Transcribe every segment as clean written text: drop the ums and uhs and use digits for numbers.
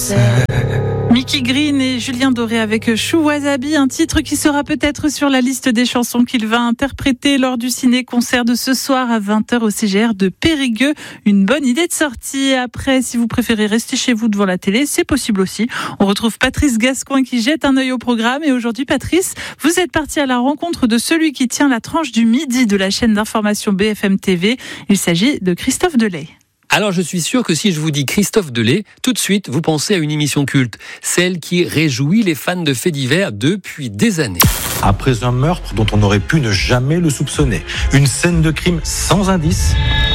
sais. Mickey Green et Julien Doré avec Chou Wasabi, un titre qui sera peut-être sur la liste des chansons qu'il va interpréter lors du ciné-concert de ce soir à 20h au CGR de Périgueux. Une bonne idée de sortie. Après, si vous préférez rester chez vous devant la télé, c'est possible aussi. On retrouve Patrice Gascoin qui jette un œil au programme. Et aujourd'hui, Patrice, vous êtes parti à la rencontre de celui qui tient la tranche du midi de la chaîne d'information BFM TV. Il s'agit de Christophe Delay. Alors je suis sûr que si je vous dis Christophe Delay, tout de suite vous pensez à une émission culte, celle qui réjouit les fans de faits divers depuis des années. Après un meurtre dont on aurait pu ne jamais le soupçonner, une scène de crime sans indice,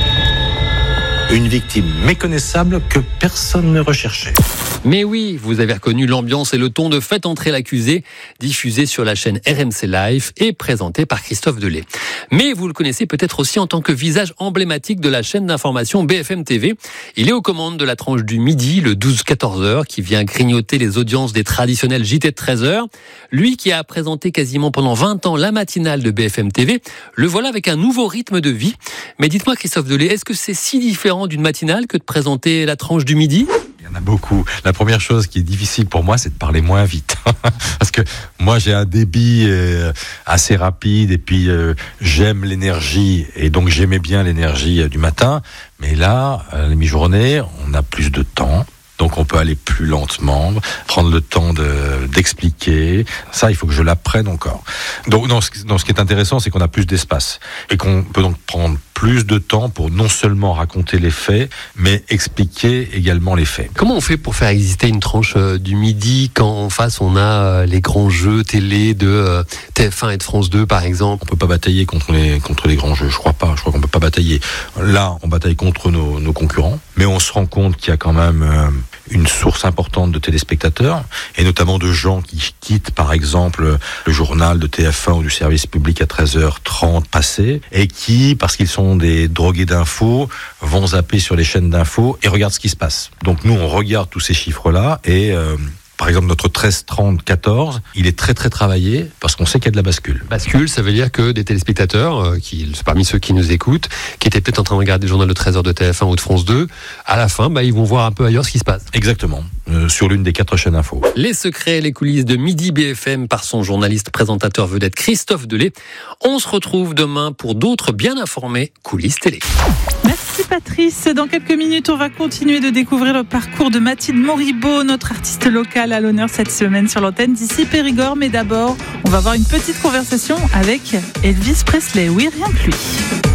une victime méconnaissable que personne ne recherchait. Mais oui, vous avez reconnu l'ambiance et le ton de Faites entrer l'accusé, diffusé sur la chaîne RMC Live et présenté par Christophe Delay. Mais vous le connaissez peut-être aussi en tant que visage emblématique de la chaîne d'information BFM TV. Il est aux commandes de la tranche du midi, le 12-14h, qui vient grignoter les audiences des traditionnels JT de 13h. Lui qui a présenté quasiment pendant 20 ans la matinale de BFM TV, le voilà avec un nouveau rythme de vie. Mais dites-moi Christophe Delay, est-ce que c'est si différent d'une matinale que de présenter la tranche du midi ? Il y en a beaucoup. La première chose qui est difficile pour moi, c'est de parler moins vite. Parce que moi, j'ai un débit assez rapide et puis j'aime l'énergie. Et donc, j'aimais bien l'énergie du matin. Mais là, à la mi-journée, on a plus de temps. Donc, on peut aller plus lentement, prendre le temps d'expliquer. Ça, il faut que je l'apprenne encore. Donc, ce qui est intéressant, c'est qu'on a plus d'espace. Et qu'on peut donc prendre plus de temps pour non sellement raconter les faits, mais expliquer également les faits. Comment on fait pour faire exister une tranche du midi quand en face on a les grands jeux télé de TF1 et de France 2 par exemple ? On peut pas batailler contre les grands jeux, je crois pas. Je crois qu'on peut pas batailler. Là, on bataille contre nos concurrents, mais on se rend compte qu'il y a quand même une source importante de téléspectateurs, et notamment de gens qui quittent par exemple le journal de TF1 ou du service public à 13h30 passé, et qui, parce qu'ils sont des drogués d'infos, vont zapper sur les chaînes d'infos et regardent ce qui se passe. Donc nous, on regarde tous ces chiffres-là et par exemple, notre 13-30-14, il est très très travaillé parce qu'on sait qu'il y a de la bascule. Bascule, ça veut dire que des téléspectateurs, parmi ceux qui nous écoutent, qui étaient peut-être en train de regarder le journal de 13h de TF1 ou de France 2, à la fin, ils vont voir un peu ailleurs ce qui se passe. Exactement, sur l'une des 4 chaînes info. Les secrets, les coulisses de Midi BFM par son journaliste présentateur vedette Christophe Delay. On se retrouve demain pour d'autres bien informés coulisses télé. Merci Patrice. Dans quelques minutes, on va continuer de découvrir le parcours de Mathilde Moribeau, notre artiste locale à l'honneur cette semaine sur l'antenne d'ici Périgord. Mais d'abord, on va avoir une petite conversation avec Elvis Presley. Oui, rien que lui.